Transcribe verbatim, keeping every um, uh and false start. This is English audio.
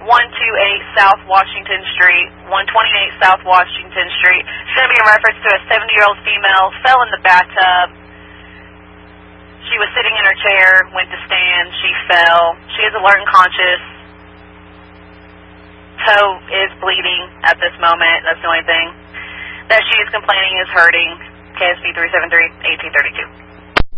one twenty-eight South Washington Street, one twenty-eight South Washington Street. It's going to be in reference to a seventy-year-old female, fell in the bathtub. She was sitting in her chair, went to stand, she fell. She is alert and conscious. Toe is bleeding at this moment. That's the only thing that she is complaining is hurting. K S B three seven three, eighteen thirty-two.